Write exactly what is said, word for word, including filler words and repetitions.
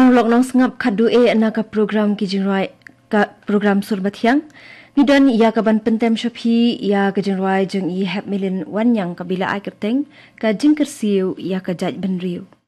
Nang lok nang sengap kadu e na ka program ki jingrai ka program surbathiang nidan ya ka ban pentem shophi ya ka jingrai jeng i hap milin wan yang kabila ai kerteng ka jingker siu ya ka jaj ban riu